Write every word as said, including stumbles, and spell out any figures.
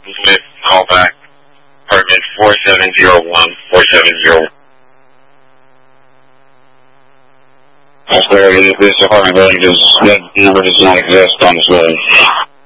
Movement, call back. Apartment four seven zero one, four seven zero one. That's where this apartment building does, that number does not exist on this building.